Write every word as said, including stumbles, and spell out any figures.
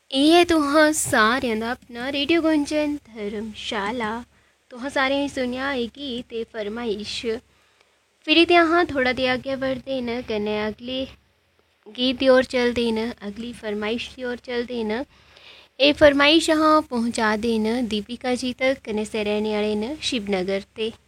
ਇਹ तुहां सारेयां दा अपना रेडियो गुंजन धर्मशाला। तुहां सारें सुनिया एह् गीत ते फरमाइश। फिर ते अहाँ थोड़ा देआ अग्गें बढ़दे न, कन्नै अगले गीत दी ओर चलदे न, अगली फरमाइश दी ओर चलदे न। एह् फरमाइश अहाँ पहुँचा दे न दीपिका जी तक, कन्नै से रहने आह्ले न शिवनगर ते।